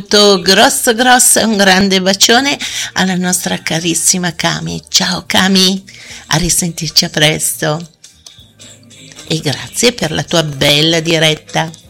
Grosso grosso e un grande bacione alla nostra carissima Cami. Ciao Cami, a risentirci a presto e grazie per la tua bella diretta.